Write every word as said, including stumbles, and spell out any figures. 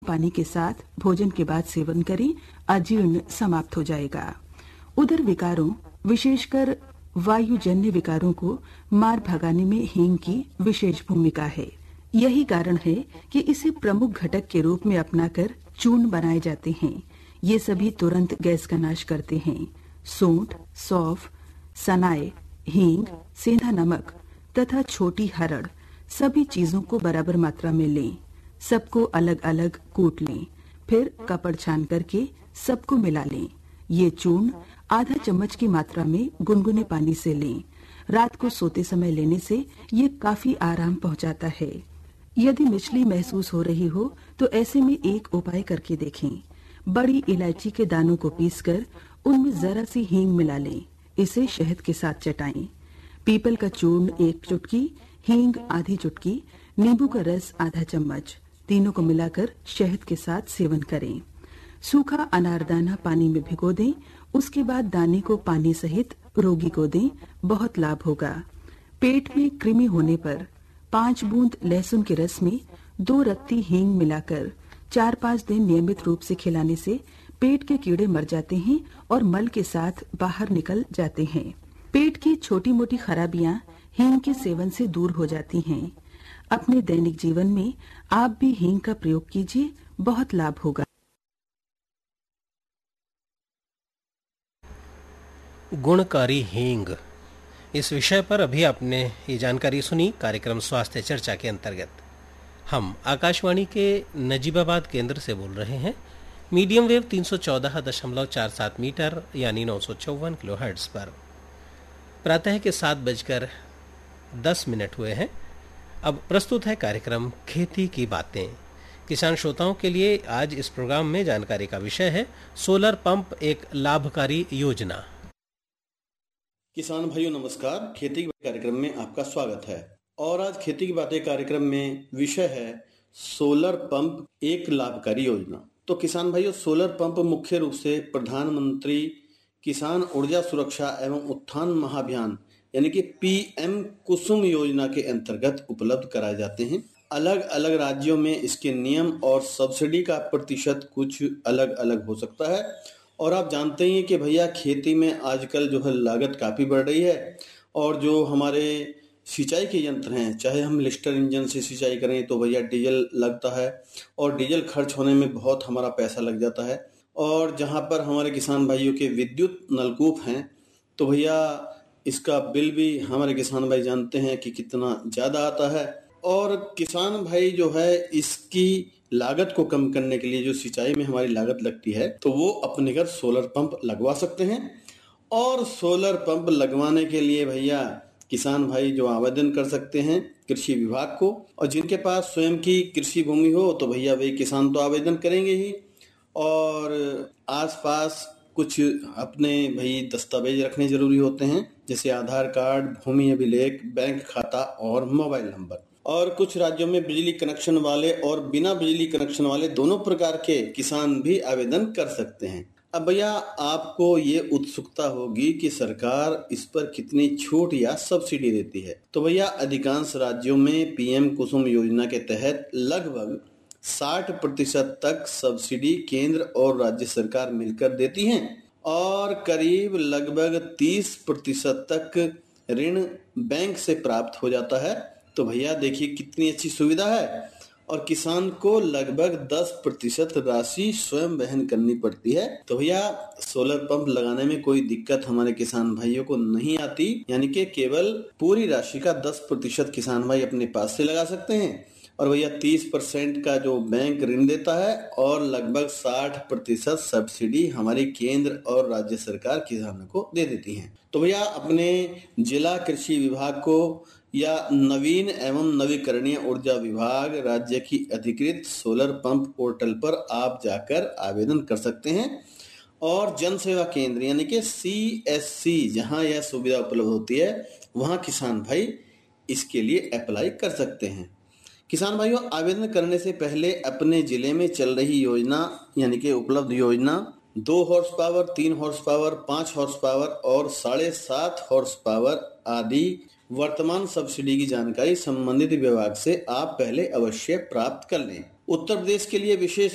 पानी के साथ भोजन के बाद सेवन करें, अजीर्ण समाप्त हो जाएगा। उदर विकारों, विशेषकर वायुजन्य विकारों को मार भगाने में हींग की विशेष भूमिका है। यही कारण है कि इसे प्रमुख घटक के रूप में अपनाकर चूर्ण बनाए जाते हैं। ये सभी तुरंत गैस का नाश करते हैं। सोंठ, सौंफ, सनाए, हींग, सेंधा नमक तथा छोटी हरड़ सभी चीजों को बराबर मात्रा में लें। सबको अलग अलग कूट लें, फिर कपड़ छान करके सबको मिला लें। ये चूर्ण आधा चम्मच की मात्रा में गुनगुने पानी से लें। रात को सोते समय लेने से ये काफी आराम पहुंचाता है। यदि मिचली महसूस हो रही हो तो ऐसे में एक उपाय करके देखें। बड़ी इलायची के दानों को पीसकर उनमें जरा सी हींग मिला लें। इसे शहद के साथ चटाएं। पीपल का चूर्ण एक चुटकी, हींग आधी चुटकी, नींबू का रस आधा चम्मच, तीनों को मिलाकर शहद के साथ सेवन करें। सूखा अनारदाना पानी में भिगो दें। उसके बाद दाने को पानी सहित रोगी को दें। बहुत लाभ होगा। पेट में कृमि होने पर पांच बूंद लहसुन के रस में दो रत्ती हींग मिलाकर चार पांच दिन नियमित रूप से खिलाने से पेट के कीड़े मर जाते हैं और मल के साथ बाहर निकल जाते हैं। पेट की छोटी मोटी खराबियां हींग के सेवन से दूर हो जाती हैं। अपने दैनिक जीवन में आप भी हींग का प्रयोग कीजिए, बहुत लाभ होगा। गुणकारी हींग, इस विषय पर अभी आपने ये जानकारी सुनी कार्यक्रम स्वास्थ्य चर्चा के अंतर्गत। हम आकाशवाणी के नजीबाबाद केंद्र से बोल रहे हैं। मीडियम वेव तीन सौ चौदह दशमलव चार सात मीटर यानी नौ सौ चौवन किलो हर्ट्ज पर। प्रातः के सात बजकर दस मिनट हुए हैं। अब प्रस्तुत है कार्यक्रम खेती की बातें। किसान श्रोताओं के लिए आज इस प्रोग्राम में जानकारी का विषय है सोलर पंप एक लाभकारी योजना। किसान भाइयों नमस्कार, खेती के कार्यक्रम में आपका स्वागत है। और आज खेती की बातें कार्यक्रम में विषय है सोलर पंप एक लाभकारी योजना। तो किसान भाइयों, सोलर पंप मुख्य रूप से प्रधानमंत्री किसान ऊर्जा सुरक्षा एवं उत्थान महाअभियान यानी कि पीएम कुसुम योजना के अंतर्गत उपलब्ध कराए जाते हैं। अलग अलग राज्यों में इसके नियम और सब्सिडी का प्रतिशत कुछ अलग अलग हो सकता है। और आप जानते ही हैं कि भैया खेती में आजकल जो है लागत काफी बढ़ रही है। और जो हमारे सिंचाई के यंत्र हैं, चाहे हम लिफ्टर इंजन से सिंचाई करें तो भैया डीजल लगता है और डीजल खर्च होने में बहुत हमारा पैसा लग जाता है। और जहां पर हमारे किसान भाइयों के विद्युत नलकूप हैं तो भैया इसका बिल भी हमारे किसान भाई जानते हैं कि कितना ज्यादा आता है। और किसान भाई जो है इसकी लागत को कम करने के लिए जो सिंचाई में हमारी लागत लगती है तो वो अपने घर सोलर पंप लगवा सकते हैं। और सोलर पंप लगवाने के लिए भैया किसान भाई जो आवेदन कर सकते हैं कृषि विभाग को, और जिनके पास स्वयं की कृषि भूमि हो तो भैया वे किसान तो आवेदन करेंगे ही। और आसपास कुछ अपने भाई दस्तावेज रखने जरूरी होते हैं, जैसे आधार कार्ड, भूमि अभिलेख, बैंक खाता और मोबाइल नंबर। और कुछ राज्यों में बिजली कनेक्शन वाले और बिना बिजली कनेक्शन वाले दोनों प्रकार के किसान भी आवेदन कर सकते हैं। अब भैया आपको ये उत्सुकता होगी कि सरकार इस पर कितनी छूट या सब्सिडी देती है। तो भैया अधिकांश राज्यों में पीएम कुसुम योजना के तहत लगभग साठ प्रतिशत तक सब्सिडी केंद्र और राज्य सरकार मिलकर देती हैं और करीब लगभग तीस प्रतिशत तक ऋण बैंक से प्राप्त हो जाता है। तो भैया देखिए कितनी अच्छी सुविधा है। और किसान को लगभग दस प्रतिशत राशि स्वयं वहन करनी पड़ती है। तो भैया सोलर पंप लगाने में कोई दिक्कत हमारे किसान भाइयों को नहीं आती, यानी कि केवल पूरी राशि का दस प्रतिशत किसान भाई अपने पास से लगा सकते हैं। और भैया तीस परसेंट का जो बैंक ऋण देता है और लगभग साठ प्रतिशत सब्सिडी हमारी केंद्र और राज्य सरकार किसानों को दे देती है। तो भैया अपने जिला कृषि विभाग को या नवीन एवं नवीकरणीय ऊर्जा विभाग राज्य की अधिकृत सोलर पंप पोर्टल पर आप जाकर आवेदन कर सकते हैं। और जन सेवा केंद्र यानी कि सीएससी जहां यह सुविधा उपलब्ध होती है वहां किसान भाई इसके लिए अप्लाई कर सकते हैं। किसान भाइयों, आवेदन करने से पहले अपने जिले में चल रही योजना यानी कि उपलब्ध योजना दो हॉर्स पावर, तीन हॉर्स पावर, पांच हॉर्स पावर और साढ़े सात हॉर्स पावर आदि वर्तमान सब्सिडी की जानकारी संबंधित विभाग से आप पहले अवश्य प्राप्त कर लें। उत्तर प्रदेश के लिए विशेष